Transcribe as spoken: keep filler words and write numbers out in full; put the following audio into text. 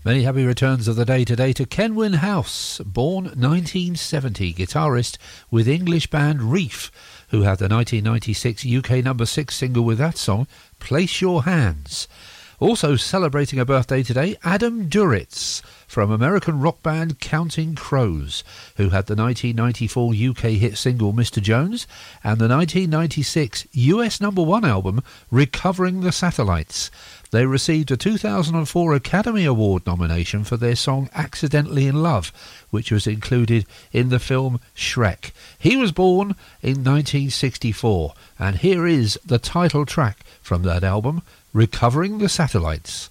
Many happy returns of the day today to Kenwyn House, born nineteen seventy, guitarist with English band Reef, who had the nineteen ninety-six U K number six single with that song, Place Your Hands. Also celebrating a birthday today, Adam Duritz from American rock band Counting Crows, who had the nineteen ninety-four U K hit single Mister Jones and the nineteen ninety-six U S number one album Recovering the Satellites. They received a two thousand four Academy Award nomination for their song Accidentally in Love, which was included in the film Shrek. He was born in nineteen sixty-four, and here is the title track from that album, Recovering the Satellites.